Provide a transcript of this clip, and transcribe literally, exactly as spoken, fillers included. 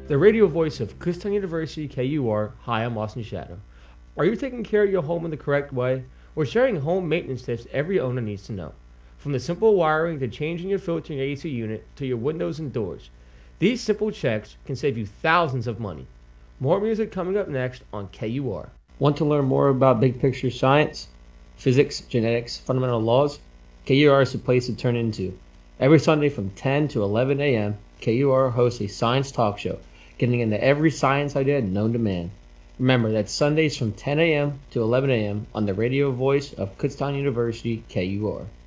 the radio voice of Kutztown University K U R. Hi, I'm Austin Shadow. Are you taking care of your home in the correct way? We're sharing home maintenance tips every owner needs to know. From the simple wiring to changing your filter in your A C unit to your windows and doors. These simple checks can save you thousands of money. More music coming up next on K U R. Want to learn more about big picture science, physics, genetics, fundamental laws? K U R is the place to turn into. Every Sunday from ten to eleven a.m., K U R hosts a science talk show, getting into every science idea known to man. Remember, that's Sundays from ten a.m. to eleven a.m. on the radio voice of Kutztown University K U R.